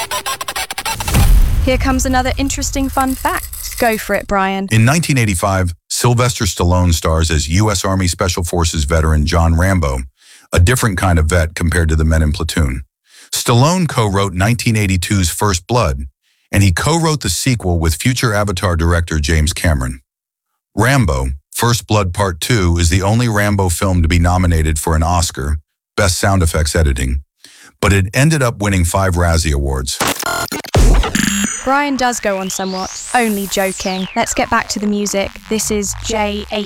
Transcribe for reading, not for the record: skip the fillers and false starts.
Here comes another interesting fun fact. Go for it, Brian. In 1985, Sylvester Stallone stars as U.S. Army Special Forces veteran John Rambo, a different kind of vet compared to the men in Platoon. Stallone co-wrote 1982's First Blood, and he co-wrote the sequel with future Avatar director James Cameron. Rambo, First Blood Part 2 is the only Rambo film to be nominated for an Oscar, Best Sound Effects Editing, but it ended up winning 5 Razzie Awards. Brian does go on somewhat. Only joking. Let's get back to the music. This is J8.